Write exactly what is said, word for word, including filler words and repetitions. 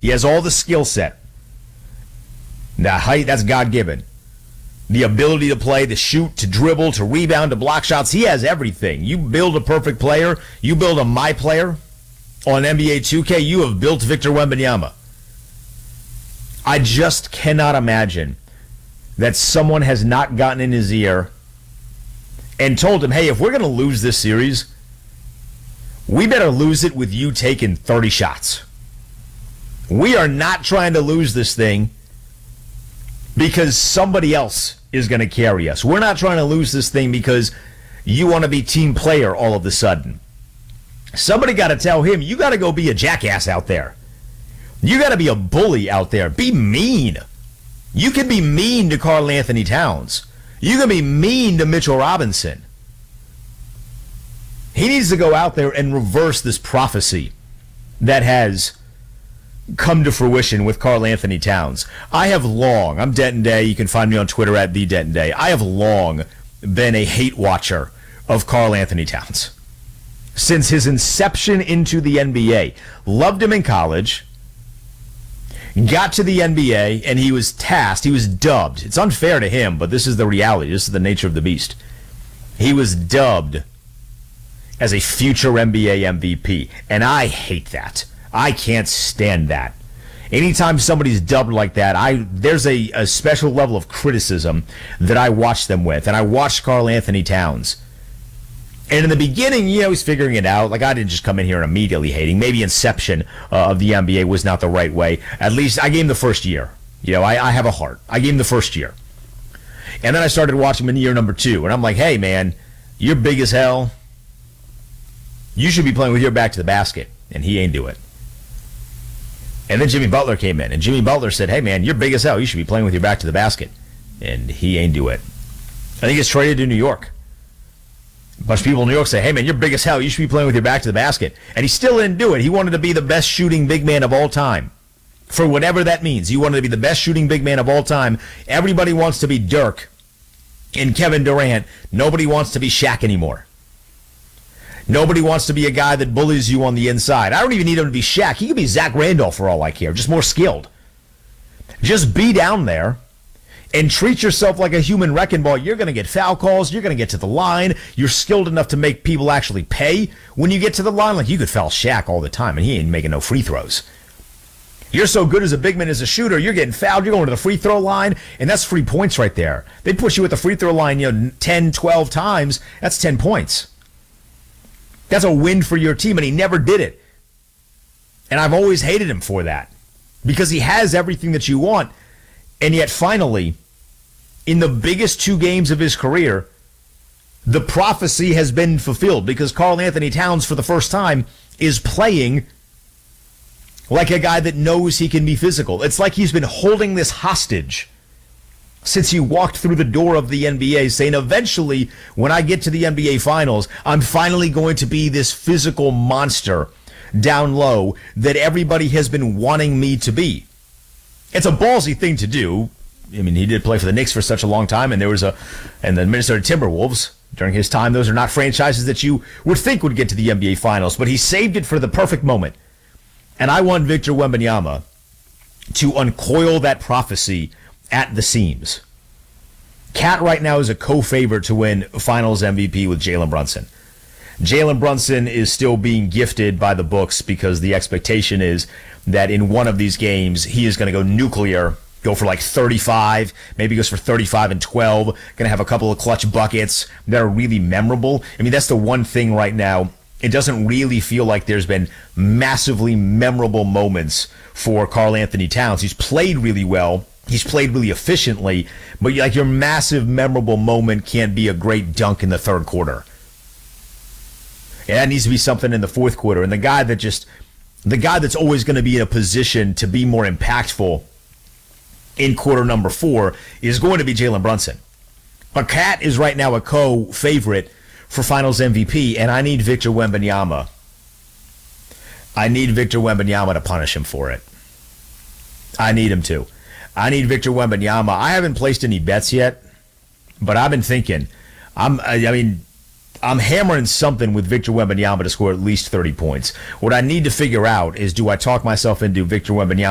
He has all the skill set. The height, that's God-given. The ability to play, to shoot, to dribble, to rebound, to block shots. He has everything. You build a perfect player. You build a my player on N B A two K. You have built Victor Wembanyama. I just cannot imagine that someone has not gotten in his ear and told him, hey, if we're going to lose this series, we better lose it with you taking thirty shots. We are not trying to lose this thing because somebody else is going to carry us. We're not trying to lose this thing because you want to be team player all of a sudden. Somebody got to tell him, you got to go be a jackass out there. You got to be a bully out there. Be mean. You can be mean to Karl Anthony Towns. You can be mean to Mitchell Robinson. He needs to go out there and reverse this prophecy that has come to fruition with Karl Anthony Towns. I have long, I'm Denton Day, you can find me on Twitter at the Denton Day. I have long been a hate watcher of Karl Anthony Towns. Since his inception into the N B A. Loved him in college. Got to the N B A, and he was tasked, he was dubbed. It's unfair to him, but this is the reality. This is the nature of the beast. He was dubbed as a future N B A M V P, and I hate that. I can't stand that. Anytime somebody's dubbed like that, I there's a, a special level of criticism that I watch them with, and I watched Karl Anthony Towns. And in the beginning, you know, he's figuring it out. Like, I didn't just come in here and immediately hating. Maybe inception uh, of the N B A was not the right way. At least I gave him the first year. You know, I, I have a heart. I gave him the first year. And then I started watching him in year number two. And I'm like, hey, man, you're big as hell. You should be playing with your back to the basket. And he ain't do it. And then Jimmy Butler came in. And Jimmy Butler said, hey, man, you're big as hell. You should be playing with your back to the basket. And he ain't do it. I think he's traded to New York. A bunch of people in New York say, hey, man, you're big as hell. You should be playing with your back to the basket. And he still didn't do it. He wanted to be the best shooting big man of all time. For whatever that means. He wanted to be the best shooting big man of all time. Everybody wants to be Dirk and Kevin Durant. Nobody wants to be Shaq anymore. Nobody wants to be a guy that bullies you on the inside. I don't even need him to be Shaq. He could be Zach Randolph for all I care. Just more skilled. Just be down there and treat yourself like a human wrecking ball. You're going to get foul calls. You're going to get to the line. You're skilled enough to make people actually pay when you get to the line. Like, you could foul Shaq all the time, and he ain't making no free throws. You're so good as a big man, as a shooter, you're getting fouled. You're going to the free throw line, and that's free points right there. They push you at the free throw line, you know, ten, twelve times. That's ten points. That's a win for your team, and he never did it. And I've always hated him for that because he has everything that you want. And yet, finally, in the biggest two games of his career, the prophecy has been fulfilled because Karl Anthony Towns, for the first time, is playing like a guy that knows he can be physical. It's like he's been holding this hostage since he walked through the door of the N B A, saying, eventually, when I get to the N B A Finals, I'm finally going to be this physical monster down low that everybody has been wanting me to be. It's a ballsy thing to do. I mean, he did play for the Knicks for such a long time, and there was a, and the Minnesota Timberwolves during his time. Those are not franchises that you would think would get to the N B A Finals, but he saved it for the perfect moment. And I want Victor Wembanyama to uncoil that prophecy at the seams. Cat right now is a co-favorite to win Finals M V P with Jalen Brunson. Jalen Brunson is still being gifted by the books because the expectation is that in one of these games, he is going to go nuclear, go for like thirty-five, maybe goes for thirty-five and twelve, going to have a couple of clutch buckets that are really memorable. I mean, that's the one thing right now. It doesn't really feel like there's been massively memorable moments for Karl Anthony Towns. He's played really well. He's played really efficiently, but like your massive memorable moment can't be a great dunk in the third quarter. And that needs to be something in the fourth quarter. And the guy that just, the guy that's always going to be in a position to be more impactful in quarter number four is going to be Jalen Brunson. But Cat is right now a co-favorite for Finals M V P, and I need Victor Wembanyama. I need Victor Wembanyama to punish him for it. I need him to. I need Victor Wembanyama. I haven't placed any bets yet, but I've been thinking. I'm. I mean, I'm hammering something with Victor Wembanyama to score at least thirty points. What I need to figure out is, do I talk myself into Victor Wembanyama